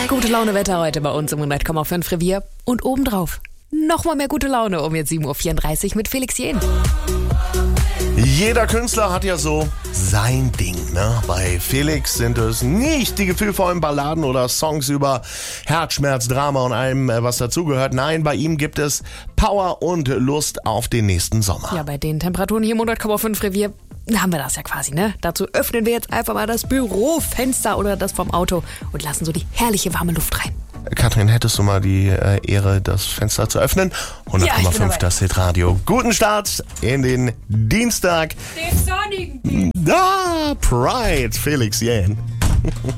gute Laune-Wetter heute bei uns im 100,5 Revier. Und obendrauf nochmal mehr gute Laune um jetzt 7.34 Uhr mit Felix Jähn. Jeder Künstler hat ja so sein Ding, ne? Bei Felix sind es nicht die gefühlvollen Balladen oder Songs über Herzschmerz, Drama und allem, was dazugehört. Nein, bei ihm gibt es Power und Lust auf den nächsten Sommer. Ja, bei den Temperaturen hier im 100,5 Revier haben wir das ja quasi, ne? Dazu öffnen wir jetzt einfach mal das Bürofenster oder das vom Auto und lassen so die herrliche warme Luft rein. Katrin, hättest du mal die Ehre, das Fenster zu öffnen? 100,5 das Hitradio. Guten Start in den Dienstag. Den sonnigen. Da, Pride, Felix Jähn.